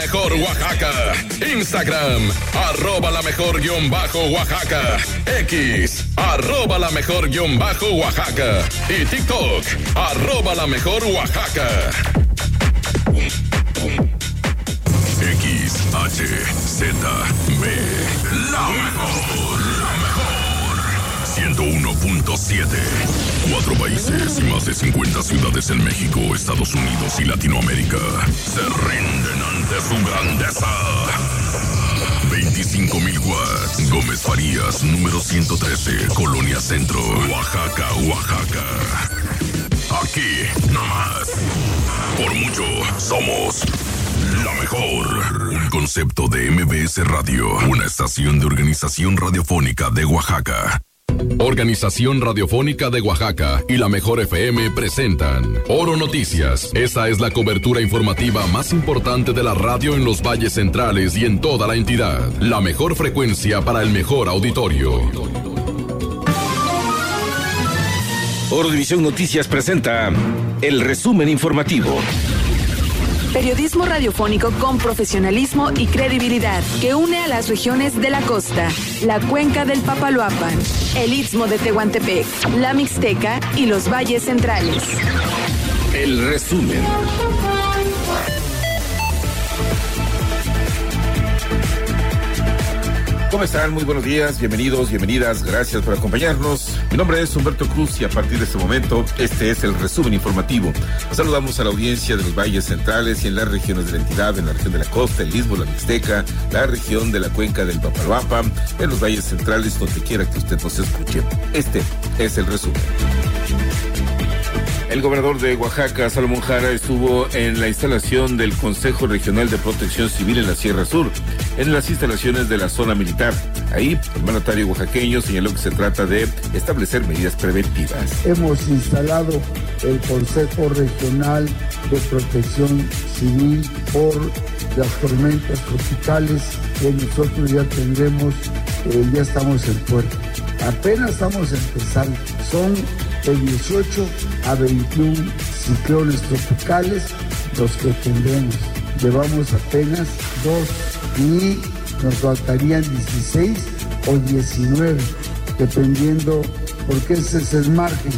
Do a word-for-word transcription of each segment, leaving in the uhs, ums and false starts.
Mejor Oaxaca, Instagram, arroba la mejor guión bajo Oaxaca, X, arroba la mejor guión bajo Oaxaca y TikTok, arroba la mejor Oaxaca. X, H, Z, B, la mejor, la mejor. ciento uno punto siete. Cuatro países y más de cincuenta ciudades en México, Estados Unidos y Latinoamérica se rinden ante su grandeza. veinticinco mil watts. Gómez Farías, número ciento trece, Colonia Centro, Oaxaca, Oaxaca. Aquí, nomás. Por mucho, somos la mejor. Un concepto de M B S Radio, una estación de Organización Radiofónica de Oaxaca. Organización Radiofónica de Oaxaca y la Mejor F M presentan Oro Noticias. Esta es la cobertura informativa más importante de la radio en los valles centrales y en toda la entidad. La mejor frecuencia para el mejor auditorio. Oro División Noticias presenta el resumen informativo. Periodismo radiofónico con profesionalismo y credibilidad que une a las regiones de la costa, la cuenca del Papaloapan, el istmo de Tehuantepec, la Mixteca y los valles centrales. El resumen. ¿Cómo están? Muy buenos días, bienvenidos, bienvenidas, gracias por acompañarnos. Mi nombre es Humberto Cruz y a partir de este momento, este es el resumen informativo. Nos saludamos a la audiencia de los valles centrales y en las regiones de la entidad, en la región de la costa, el istmo, la Mixteca, la región de la cuenca del Papaloapan, en los valles centrales, donde quiera que usted nos escuche. Este es el resumen. El gobernador de Oaxaca, Salomón Jara, estuvo en la instalación del Consejo Regional de Protección Civil en la Sierra Sur, en las instalaciones de la zona militar. Ahí, el mandatario oaxaqueño señaló que se trata de establecer medidas preventivas. Hemos instalado el Consejo Regional de Protección Civil por las tormentas tropicales que nosotros ya tendremos, eh, ya estamos en puerto. Apenas estamos empezando. Son de dieciocho a veintiún ciclones tropicales los que tendremos. Llevamos apenas dos y nos faltarían dieciséis o diecinueve, dependiendo, porque ese es el margen.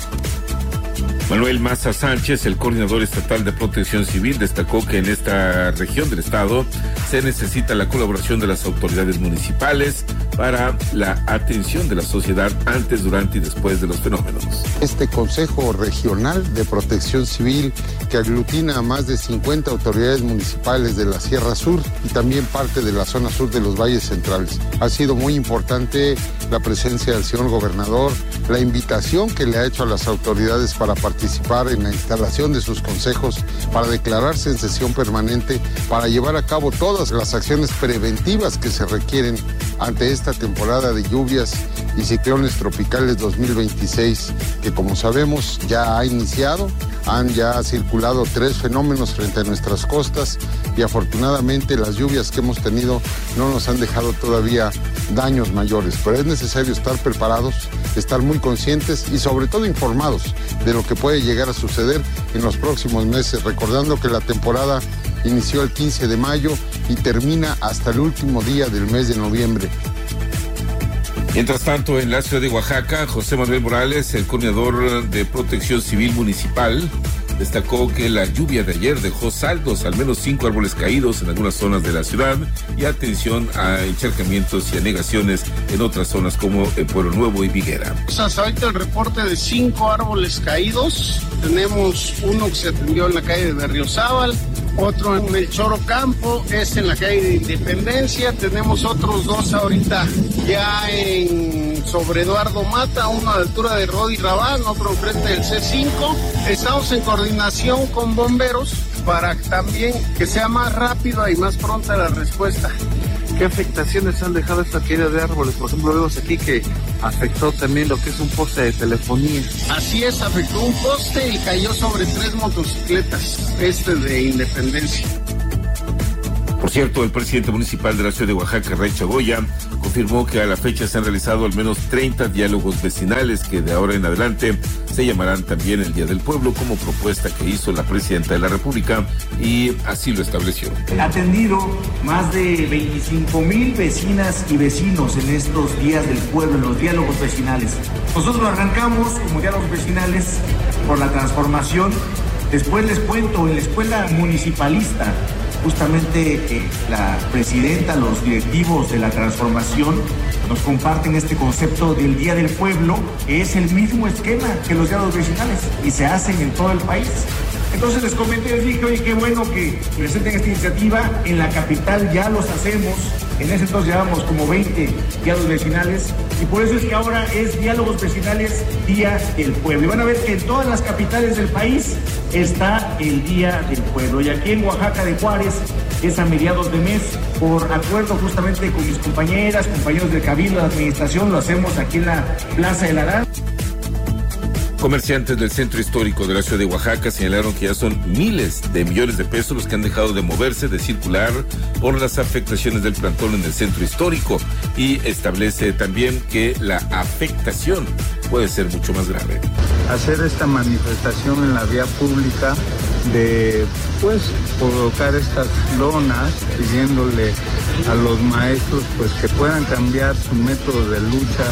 Manuel Maza Sánchez, el coordinador estatal de Protección Civil, destacó que en esta región del estado se necesita la colaboración de las autoridades municipales para la atención de la sociedad antes, durante y después de los fenómenos. Este Consejo Regional de Protección Civil, que aglutina a más de cincuenta autoridades municipales de la Sierra Sur y también parte de la zona sur de los valles centrales. Ha sido muy importante la presencia del señor gobernador, la invitación que le ha hecho a las autoridades para participar en la instalación de sus consejos, para declararse en sesión permanente, para llevar a cabo todas las acciones preventivas que se requieren ante esta temporada de lluvias y ciclones tropicales dos mil veintiséis, que como sabemos ya ha iniciado. Han ya circulado tres fenómenos frente a nuestras costas y afortunadamente las lluvias que hemos tenido no nos han dejado todavía daños mayores, pero es necesario estar preparados, estar muy conscientes y sobre todo informados de lo que puede llegar a suceder en los próximos meses, recordando que la temporada inició el quince de mayo y termina hasta el último día del mes de noviembre. Mientras tanto, en la ciudad de Oaxaca, José Manuel Morales, el coordinador de Protección Civil Municipal, destacó que la lluvia de ayer dejó saldos, al menos cinco árboles caídos en algunas zonas de la ciudad y atención a encharcamientos y anegaciones en otras zonas como en Pueblo Nuevo y Viguera. Hasta ahorita el reporte de cinco árboles caídos. Tenemos uno que se atendió en la calle de Berriozábal, otro en Melchor Ocampo, este en la calle de Independencia. Tenemos otros dos ahorita ya en sobre Eduardo Mata, uno a la altura de Rodi Rabán, otro frente del C cinco. Estamos en coordinación con bomberos para también que sea más rápida y más pronta la respuesta. ¿Qué afectaciones han dejado esta caída de árboles? Por ejemplo, vemos aquí que afectó también lo que es un poste de telefonía. Así es, afectó un poste y cayó sobre tres motocicletas, este de Independencia. Por cierto, el presidente municipal de la ciudad de Oaxaca, Ray Chagoya, confirmó que a la fecha se han realizado al menos treinta diálogos vecinales que de ahora en adelante se llamarán también el Día del Pueblo, como propuesta que hizo la Presidenta de la República, y así lo estableció. Ha atendido más de veinticinco mil vecinas y vecinos en estos días del pueblo, en los diálogos vecinales. Nosotros arrancamos como diálogos vecinales por la transformación. Después les cuento, en la escuela municipalista, justamente eh, la presidenta, los directivos de la transformación nos comparten este concepto del Día del Pueblo, que es el mismo esquema que los diálogos vecinales y se hacen en todo el país. Entonces les comenté, les dije, oye, qué bueno que presenten esta iniciativa. En la capital ya los hacemos. En ese entonces llevamos como veinte diálogos vecinales y por eso es que ahora es Diálogos Vecinales Día del Pueblo. Y van a ver que en todas las capitales del país está el Día del Pueblo. Y aquí en Oaxaca de Juárez es a mediados de mes, por acuerdo justamente con mis compañeras, compañeros del Cabildo de Administración, lo hacemos aquí en la Plaza del Arán. Comerciantes del centro histórico de la ciudad de Oaxaca señalaron que ya son miles de millones de pesos los que han dejado de moverse, de circular por las afectaciones del plantón en el centro histórico, y establece también que la afectación puede ser mucho más grave. Hacer esta manifestación en la vía pública de, pues, colocar estas lonas pidiéndole a los maestros pues que puedan cambiar su método de lucha,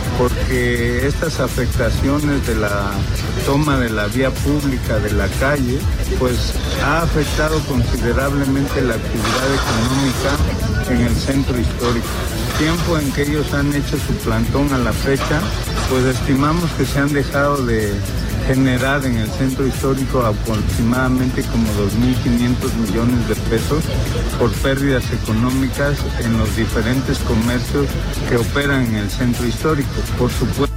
porque estas afectaciones de la toma de la vía pública, de la calle, pues ha afectado considerablemente la actividad económica en el centro histórico. Tiempo en que ellos han hecho su plantón a la fecha, pues estimamos que se han dejado de generar en el centro histórico aproximadamente como dos mil quinientos millones de pesos por pérdidas económicas en los diferentes comercios que operan en el centro histórico. Por supuesto.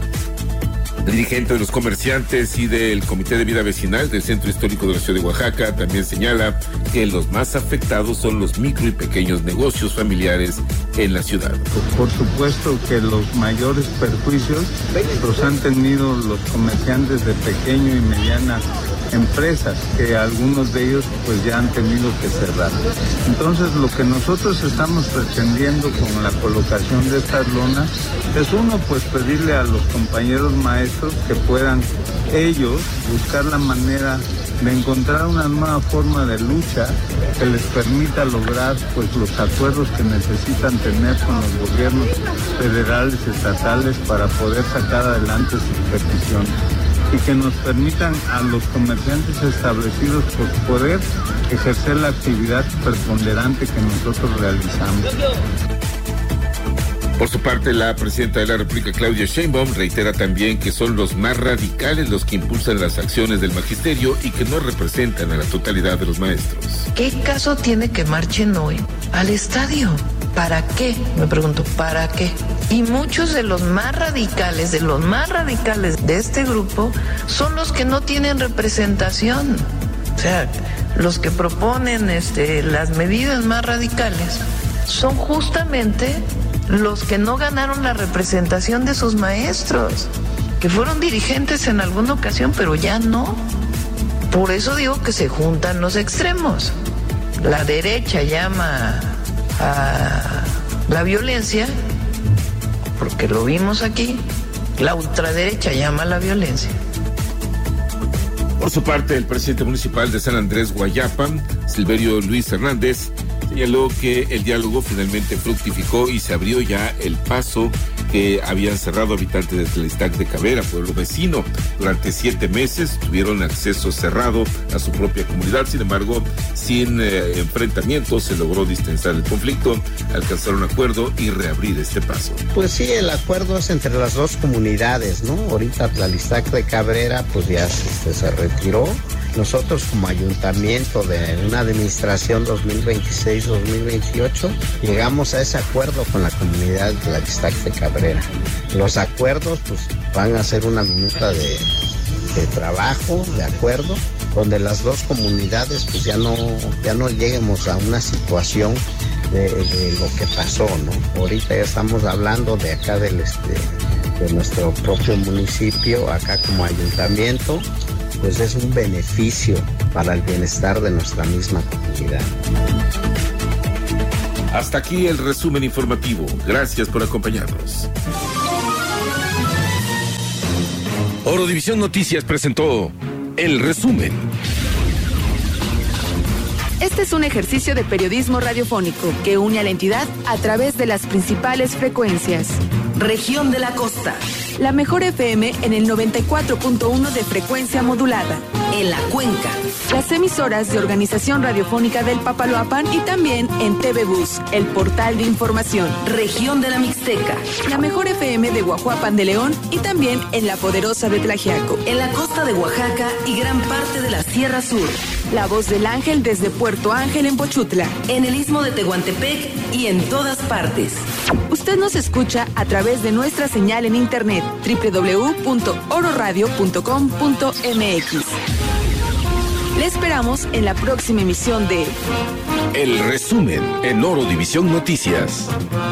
El dirigente de los comerciantes y del Comité de Vida Vecinal del Centro Histórico de la Ciudad de Oaxaca también señala que los más afectados son los micro y pequeños negocios familiares en la ciudad. Por supuesto que los mayores perjuicios los han tenido los comerciantes de pequeño y mediana empresas, que algunos de ellos pues ya han tenido que cerrar. Entonces lo que nosotros estamos pretendiendo con la colocación de estas lonas es uno, pues pedirle a los compañeros maestros que puedan ellos buscar la manera de encontrar una nueva forma de lucha que les permita lograr pues los acuerdos que necesitan tener con los gobiernos federales y estatales para poder sacar adelante sus peticiones, y que nos permitan a los comerciantes establecidos pues, poder ejercer la actividad preponderante que nosotros realizamos. Por su parte, la presidenta de la República, Claudia Sheinbaum, reitera también que son los más radicales los que impulsan las acciones del magisterio y que no representan a la totalidad de los maestros. ¿Qué caso tiene que marchen hoy al estadio? ¿Para qué? Me pregunto, ¿para qué? Y muchos de los más radicales, de los más radicales de este grupo, son los que no tienen representación. O sea, los que proponen este, las medidas más radicales son justamente los que no ganaron la representación de sus maestros, que fueron dirigentes en alguna ocasión, pero ya no. Por eso digo que se juntan los extremos. La derecha llama a la violencia, porque lo vimos aquí, la ultraderecha llama a la violencia. Por su parte, el presidente municipal de San Andrés Guayapa, Silverio Luis Hernández, señaló que el diálogo finalmente fructificó y se abrió ya el paso que habían cerrado habitantes de Tlalixtac de Cabrera, pueblo vecino. Durante siete meses tuvieron acceso cerrado a su propia comunidad. Sin embargo, sin eh, enfrentamientos, se logró distensar el conflicto, alcanzar un acuerdo y reabrir este paso. Pues sí, el acuerdo es entre las dos comunidades, ¿no? Ahorita Tlalixtac de Cabrera pues ya se, se retiró. Nosotros como ayuntamiento de una administración dos mil veintiséis dos mil veintiocho llegamos a ese acuerdo con la comunidad de Tlalixtac de Cabrera. Los acuerdos pues van a ser una minuta de, de trabajo, de acuerdo, donde las dos comunidades pues ya no, ya no lleguemos a una situación de, de lo que pasó, ¿no? Ahorita ya estamos hablando de acá del este, de nuestro propio municipio, acá como ayuntamiento, pues es un beneficio para el bienestar de nuestra misma comunidad. Hasta aquí el resumen informativo. Gracias por acompañarnos. Orodivisión Noticias presentó el resumen. Este es un ejercicio de periodismo radiofónico que une a la entidad a través de las principales frecuencias. Región de la Costa. La mejor F M en el noventa y cuatro punto uno de frecuencia modulada. En la Cuenca. Las emisoras de Organización Radiofónica del Papaloapan y también en T V Bus, el portal de información. Región de la Mixteca. La mejor F M de Guajuapan de León y también en la poderosa de Tlaxiaco. En la costa de Oaxaca y gran parte de la Sierra Sur. La Voz del Ángel desde Puerto Ángel en Pochutla. En el Istmo de Tehuantepec y en todas partes. Usted nos escucha a través de nuestra señal en internet doble u doble u doble u punto oro radio punto com punto m x. Le esperamos en la próxima emisión de El resumen en Orodivisión Noticias.